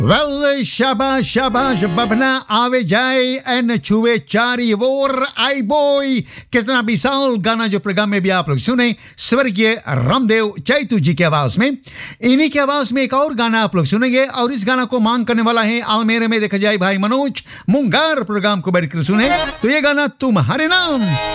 Well शाबाश शाबाश बबना आवे जाए एन छुए चारी ओर आई बॉय। कितना विशाल गाना जो प्रोग्राम में भी आप लोग सुने स्वर्गीय रामदेव चैतू जी की आवाज में। इन्हीं की आवाज में एक और गाना आप लोग सुनेंगे और इस गाना को मांग करने वाला है आलमेरे में देखा जाए भाई मनोज मुंगार। प्रोग्राम को बैठकर सुने तो ये गाना तुम्हारे नाम।